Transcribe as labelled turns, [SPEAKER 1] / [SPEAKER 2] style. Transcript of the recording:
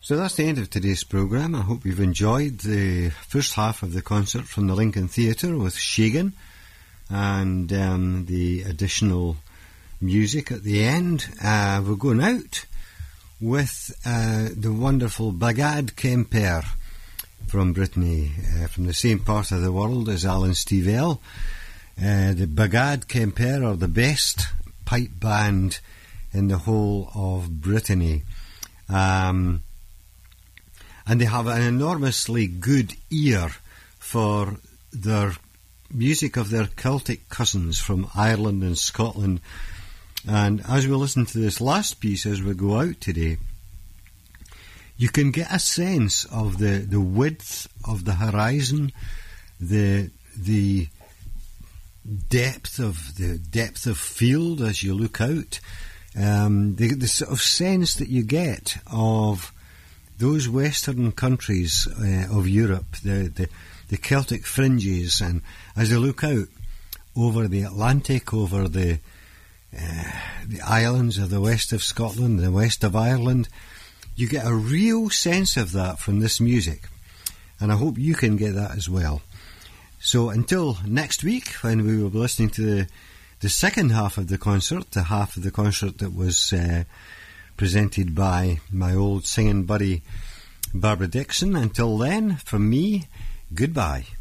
[SPEAKER 1] So that's the end of today's programme. I hope you've enjoyed the first half of the concert from the Lincoln Theatre with Shagan and the additional music at the end. We're going out with the wonderful Bagad Kemper from Brittany, from the same part of the world as Alan Stivell. The Bagad Kemper are the best pipe band in the whole of Brittany. And they have an enormously good ear for their music of their Celtic cousins from Ireland and Scotland. And as we listen to this last piece as we go out today, you can get a sense of the width of the horizon, the depth of field as you look out, the sort of sense that you get of those western countries of Europe, the Celtic fringes, and as they look out over the Atlantic, over the islands of the west of Scotland, the west of Ireland, you get a real sense of that from this music, and I hope you can get that as well. So until next week, when we will be listening to the second half of the concert, the half of the concert that was presented by my old singing buddy Barbara Dixon. Until then, from me, goodbye.